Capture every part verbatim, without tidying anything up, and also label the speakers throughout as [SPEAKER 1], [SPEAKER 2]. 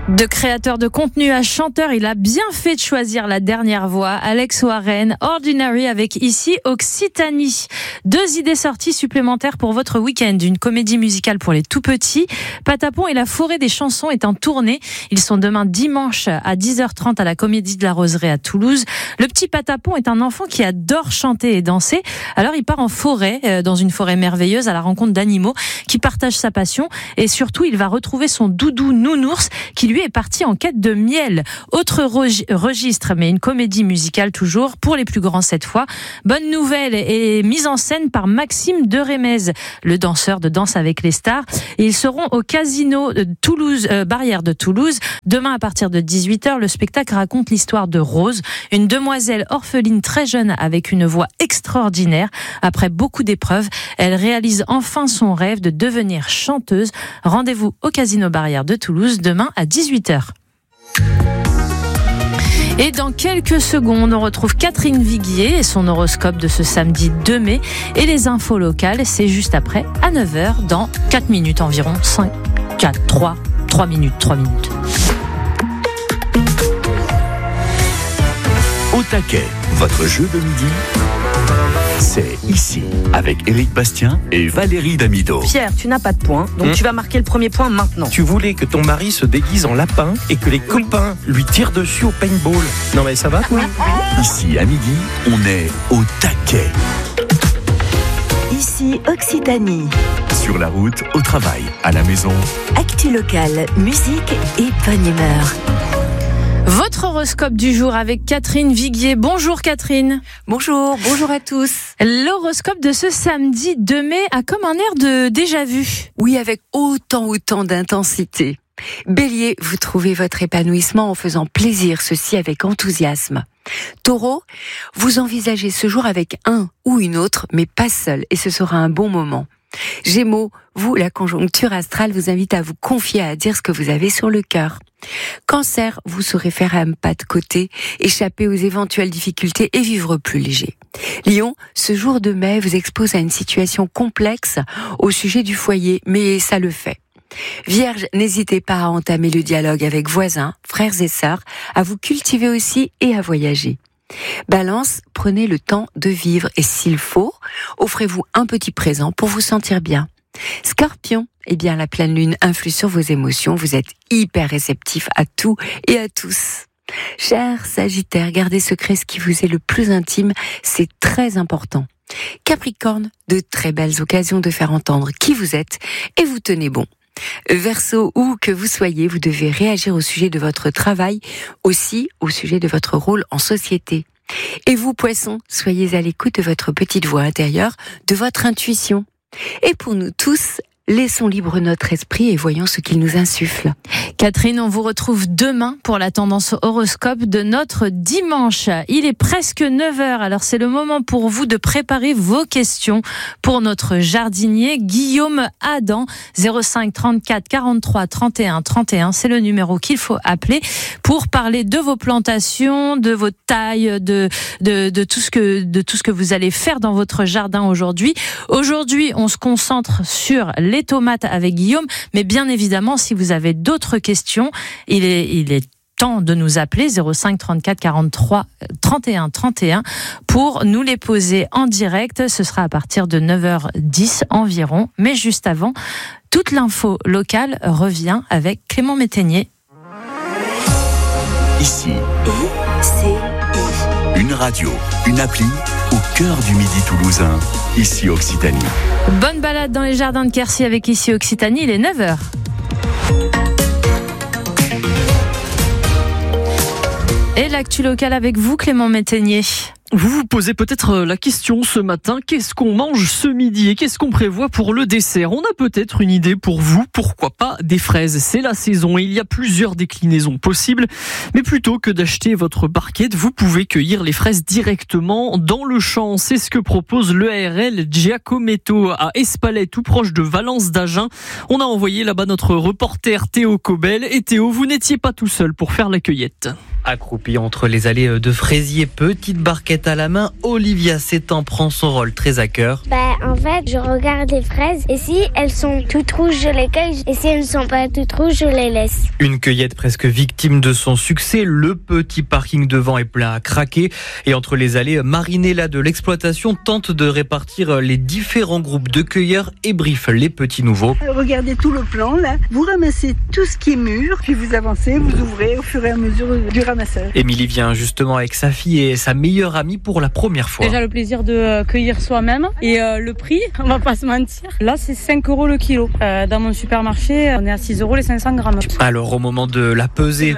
[SPEAKER 1] De créateur de contenu à chanteur, il a bien fait de choisir la dernière voix. Alex Warren, Ordinary avec ici Occitanie. Deux idées sorties supplémentaires pour votre week-end. Une comédie musicale pour les tout petits. Patapon et la forêt des chansons est en tournée. Ils sont demain dimanche à dix heures trente à la Comédie de la Roseraie à Toulouse. Le petit Patapon est un enfant qui adore chanter et danser. Alors il part en forêt, dans une forêt merveilleuse, à la rencontre d'animaux qui partagent sa passion. Et surtout, il va retrouver son doudou nounours qui lui est parti en quête de miel. Autre registre, mais une comédie musicale toujours, pour les plus grands cette fois. Bonne nouvelle est mise en scène par Maxime de Rémez, le danseur de Danse avec les stars. Et ils seront au Casino de Toulouse, euh, Barrière de Toulouse. Demain à partir de dix-huit heures, le spectacle raconte l'histoire de Rose, une demoiselle orpheline très jeune avec une voix extraordinaire. Après beaucoup d'épreuves, elle réalise enfin son rêve de devenir chanteuse. Rendez-vous au Casino Barrière de Toulouse demain à dix-huit heures. Et dans quelques secondes, on retrouve Catherine Viguier et son horoscope de ce samedi deux mai. Et les infos locales, c'est juste après, à neuf heures, dans quatre minutes environ. cinq, quatre, trois, trois minutes, trois minutes.
[SPEAKER 2] Au taquet, votre jeu de midi, c'est ici, avec Éric Bastien et Valérie Damido.
[SPEAKER 3] Pierre, tu n'as pas de points, donc hum. tu vas marquer le premier point maintenant.
[SPEAKER 4] Tu voulais que ton mari se déguise en lapin et que les oui. copains lui tirent dessus au paintball. Non mais ça va ?
[SPEAKER 3] Oui.
[SPEAKER 2] Ici, à midi, on est au taquet.
[SPEAKER 5] Ici, Occitanie.
[SPEAKER 2] Sur la route, au travail, à la maison.
[SPEAKER 5] Actu locale, musique et bonne humeur.
[SPEAKER 1] Votre horoscope du jour avec Catherine Viguier. Bonjour Catherine.
[SPEAKER 3] Bonjour, bonjour à tous.
[SPEAKER 1] L'horoscope de ce samedi deux mai a comme un air de déjà-vu.
[SPEAKER 6] Oui, avec autant, autant d'intensité. Bélier, vous trouvez votre épanouissement en faisant plaisir, ceci avec enthousiasme. Taureau, vous envisagez ce jour avec un ou une autre, mais pas seul, et ce sera un bon moment. Gémeaux, vous, la conjoncture astrale vous invite à vous confier, à dire ce que vous avez sur le cœur. Cancer, vous saurez faire un pas de côté, échapper aux éventuelles difficultés et vivre plus léger. Lion, ce jour de mai vous expose à une situation complexe au sujet du foyer, mais ça le fait. Vierge, n'hésitez pas à entamer le dialogue avec voisins, frères et sœurs, à vous cultiver aussi et à voyager. Balance, prenez le temps de vivre et s'il faut, offrez-vous un petit présent pour vous sentir bien. Scorpion, eh bien la pleine lune influe sur vos émotions, vous êtes hyper réceptif à tout et à tous. Cher Sagittaire, gardez secret ce qui vous est le plus intime, c'est très important. Capricorne, de très belles occasions de faire entendre qui vous êtes et vous tenez bon. Verseau, où que vous soyez, vous devez réagir au sujet de votre travail, aussi au sujet de votre rôle en société. Et vous, Poissons, soyez à l'écoute de votre petite voix intérieure, de votre intuition. Et pour nous tous, laissons libre notre esprit et voyons ce qu'il nous insuffle.
[SPEAKER 1] Catherine, on vous retrouve demain pour la tendance horoscope de notre dimanche. Il est presque neuf heures, alors c'est le moment pour vous de préparer vos questions pour notre jardinier Guillaume Adam. zéro cinq trente-quatre quarante-trois trente et un trente et un, c'est le numéro qu'il faut appeler pour parler de vos plantations, de vos tailles, de, de, de, tout ce que, de tout ce que vous allez faire dans votre jardin aujourd'hui. Aujourd'hui, on se concentre sur les tomates avec Guillaume, mais bien évidemment, si vous avez d'autres questions, il est, il est temps de nous appeler zéro cinq trente-quatre quarante-trois trente et un trente et un pour nous les poser en direct. Ce sera à partir de neuf heures dix environ, mais juste avant, toute l'info locale revient avec Clément Métainier.
[SPEAKER 2] Ici,
[SPEAKER 5] I C I.
[SPEAKER 2] Une radio, une appli au cœur du midi toulousain, ici Occitanie.
[SPEAKER 1] Bonne balade dans les jardins de Quercy avec ici Occitanie, il est neuf heures. Et l'actu locale avec vous, Clément Métainier.
[SPEAKER 7] Vous vous posez peut-être la question ce matin, qu'est-ce qu'on mange ce midi et qu'est-ce qu'on prévoit pour le dessert ? On a peut-être une idée pour vous, pourquoi pas des fraises ? C'est la saison et il y a plusieurs déclinaisons possibles, mais plutôt que d'acheter votre barquette, vous pouvez cueillir les fraises directement dans le champ. C'est ce que propose l'E A R L Giacometto à Espalais, tout proche de Valence d'Agen. On a envoyé là-bas notre reporter Théo Cobel et Théo, vous n'étiez pas tout seul pour faire la cueillette.
[SPEAKER 8] Accroupie entre les allées de fraisiers, petite barquette à la main, Olivia Sétan prend son rôle très à cœur.
[SPEAKER 9] Bah, en fait, je regarde les fraises et si elles sont toutes rouges, je les cueille et si elles ne sont pas toutes rouges, je les laisse.
[SPEAKER 8] Une cueillette presque victime de son succès, le petit parking devant est plein à craquer et entre les allées, Marinella de l'exploitation tente de répartir les différents groupes de cueilleurs et briefe les petits nouveaux.
[SPEAKER 10] Regardez tout le plan là, vous ramassez tout ce qui est mûr, puis vous avancez, vous ouvrez au fur et à mesure du ramassage.
[SPEAKER 8] Émilie vient justement avec sa fille et sa meilleure amie pour la première fois.
[SPEAKER 11] Déjà le plaisir de cueillir soi-même et euh, le prix, on va pas se mentir. Là c'est cinq euros le kilo. Euh, dans mon supermarché, on est à six euros les cinq cents grammes.
[SPEAKER 8] Alors au moment de la pesée,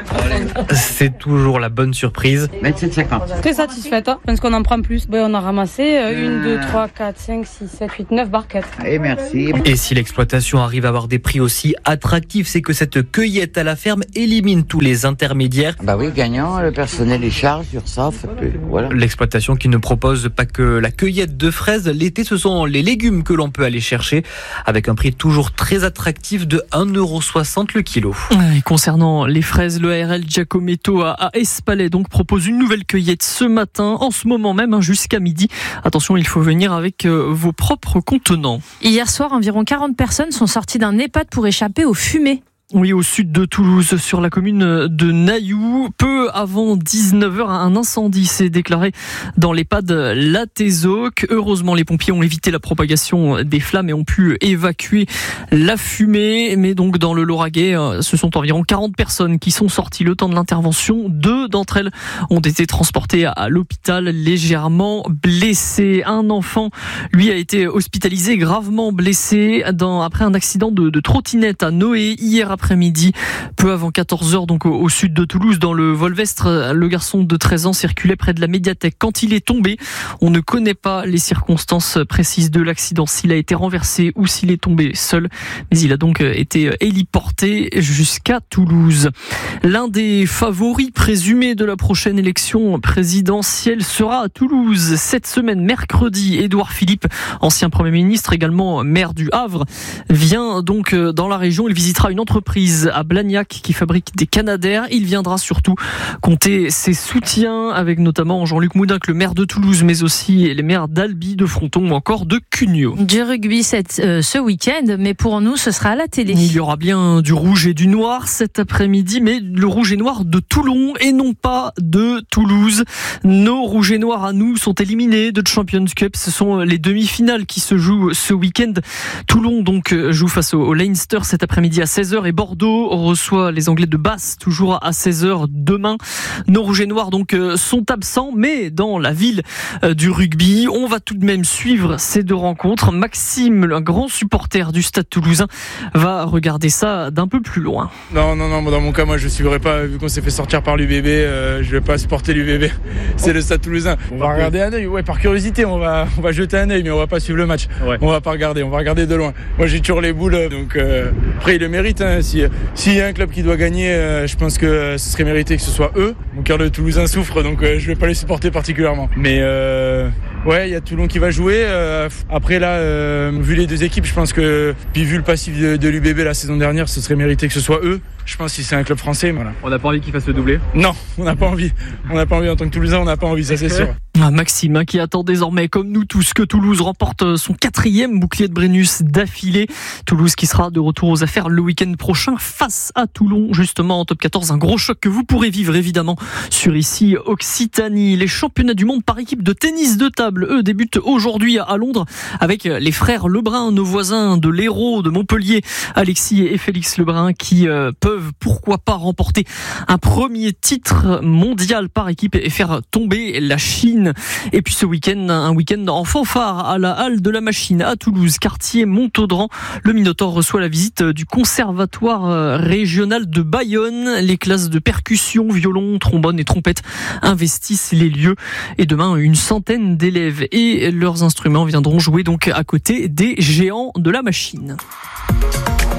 [SPEAKER 8] c'est toujours la bonne surprise.
[SPEAKER 11] vingt-sept cinquante. Très satisfaite, hein, parce qu'on en prend plus. Ben, on a ramassé une, deux, trois, quatre, cinq, six, sept, huit, neuf barquettes.
[SPEAKER 8] Et merci. Et si l'exploitation arrive à avoir des prix aussi attractifs, c'est que cette cueillette à la ferme élimine tous les intermédiaires.
[SPEAKER 12] Bah oui, gagnant, le personnel est charge sur ça. Voilà.
[SPEAKER 8] L'exploitation qui ne propose pas que la cueillette de fraises. L'été, ce sont les légumes que l'on peut aller chercher avec un prix toujours très attractif de un euro soixante le kilo.
[SPEAKER 7] Et concernant les fraises, le A R L Giacometto à Espalais donc propose une nouvelle cueillette ce matin, en ce moment même, jusqu'à midi. Attention, il faut venir avec vos propres contenants.
[SPEAKER 1] Hier soir, environ quarante personnes sont sorties d'un EHPAD pour échapper aux fumées.
[SPEAKER 7] Oui, au sud de Toulouse, sur la commune de Nailloux. Peu avant dix-neuf heures, un incendie s'est déclaré dans l'EHPAD La Tézoc. Heureusement, les pompiers ont évité la propagation des flammes et ont pu évacuer la fumée. Mais donc, dans le Lauragais, ce sont environ quarante personnes qui sont sorties le temps de l'intervention. Deux d'entre elles ont été transportées à l'hôpital légèrement blessées. Un enfant, lui, a été hospitalisé gravement blessé dans, après un accident de, de trottinette à Noé hier après-midi, peu avant quatorze heures, donc au, au sud de Toulouse, dans le Volvestre. Le garçon de treize ans circulait près de la médiathèque quand il est tombé. On ne connaît pas les circonstances précises de l'accident, s'il a été renversé ou s'il est tombé seul, mais il a donc été héliporté jusqu'à Toulouse. L'un des favoris présumés de la prochaine élection présidentielle sera à Toulouse cette semaine, mercredi. Édouard Philippe, ancien Premier ministre, également maire du Havre, vient donc dans la région. Il visitera une entreprise à Blagnac qui fabrique des canadaires. Il viendra surtout compter ses soutiens avec notamment Jean-Luc Moudinque, le maire de Toulouse, mais aussi les maires d'Albi, de Fronton ou encore de Cugnot.
[SPEAKER 1] Du rugby cette, euh, ce week-end, mais pour nous, ce sera à la télé.
[SPEAKER 7] Il y aura bien du rouge et du noir cet après-midi, mais le rouge et noir de Toulon et non pas de Toulouse. Nos rouges et noirs à nous sont éliminés de Champions Cup. Ce sont les demi-finales qui se jouent ce week-end. Toulon donc joue face au Leinster cet après-midi à seize heures et Bordeaux reçoit les Anglais de Basse toujours à seize heures demain. Nos rouges et noirs donc sont absents, mais dans la ville du rugby, on va tout de même suivre ces deux rencontres. Maxime, un grand supporter du Stade Toulousain, va regarder ça d'un peu plus loin.
[SPEAKER 13] Non, non, non, dans mon cas, moi je ne suivrai pas, vu qu'on s'est fait sortir par l'U B B, euh, je ne vais pas supporter l'U B B. C'est le Stade Toulousain. On va regarder un œil, ouais, par curiosité, on va, on va jeter un œil, mais on va pas suivre le match. Ouais. On va pas regarder, on va regarder de loin. Moi j'ai toujours les boules, donc euh, après il le mérite. Hein, si, s'il y a un club qui doit gagner, euh, je pense que euh, ce serait mérité que ce soit eux. Mon cœur de Toulousain souffre, donc euh, je vais pas les supporter particulièrement. Mais euh, ouais, il y a Toulon qui va jouer. Euh, après là, euh, vu les deux équipes, je pense que, puis vu le passif de, de l'U B B la saison dernière, ce serait mérité que ce soit eux. Je pense que si c'est un club français, voilà.
[SPEAKER 14] On n'a pas envie qu'ils fassent le doublé ?
[SPEAKER 13] Non, on n'a pas envie. On n'a pas envie en tant que Toulousain, on n'a pas envie, ça c'est sûr.
[SPEAKER 7] Ah, Maxime, hein, qui attend désormais, comme nous tous, que Toulouse remporte son quatrième bouclier de Brennus d'affilée. Toulouse qui sera de retour aux affaires le week-end prochain face à Toulon, justement en top quatorze. Un gros choc que vous pourrez vivre évidemment sur ici Occitanie. Les championnats du monde par équipe de tennis de table, eux, débutent aujourd'hui à Londres avec les frères Lebrun, nos voisins de l'Hérault, de Montpellier, Alexis et Félix Lebrun, qui euh, peuvent pourquoi pas remporter un premier titre mondial par équipe et faire tomber la Chine. Et puis ce week-end, un week-end en fanfare à la Halle de la Machine à Toulouse, quartier Montaudran. Le Minotaure reçoit la visite du conservatoire régional de Bayonne. Les classes de percussion, violon, trombone et trompette investissent les lieux. Et demain, une centaine d'élèves et leurs instruments viendront jouer donc à côté des géants de la machine.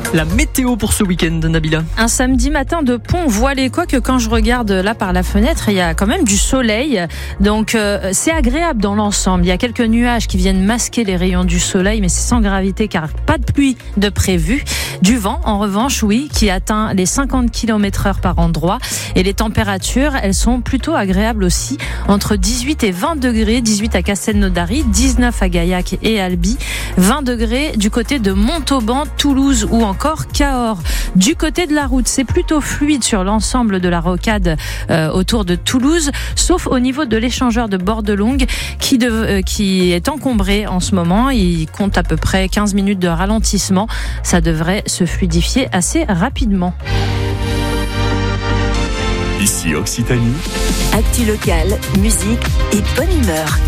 [SPEAKER 7] La météo pour ce week-end, Nabila.
[SPEAKER 1] Un samedi matin de pont voilé, quoique quand je regarde là par la fenêtre, il y a quand même du soleil. Donc euh, c'est agréable dans l'ensemble. Il y a quelques nuages qui viennent masquer les rayons du soleil, mais c'est sans gravité car pas de pluie de prévu. Du vent, en revanche, oui, qui atteint les cinquante kilomètres heure par endroit. Et les températures, elles sont plutôt agréables aussi, entre dix-huit et vingt degrés. dix-huit à Castelnaudary, dix-neuf à Gaillac et Albi, vingt degrés du côté de Montauban, Toulouse ou encore Cahors. Du côté de la route, c'est plutôt fluide sur l'ensemble de la rocade euh, autour de Toulouse, sauf au niveau de l'échangeur de Bordelongue qui, de, euh, qui est encombré en ce moment. Il compte à peu près quinze minutes de ralentissement. Ça devrait se fluidifier assez rapidement.
[SPEAKER 2] Ici Occitanie.
[SPEAKER 5] Actu locale, musique et bonne humeur.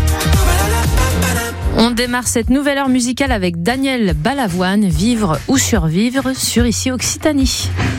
[SPEAKER 1] On démarre cette nouvelle heure musicale avec Daniel Balavoine, Vivre ou survivre sur Ici Occitanie.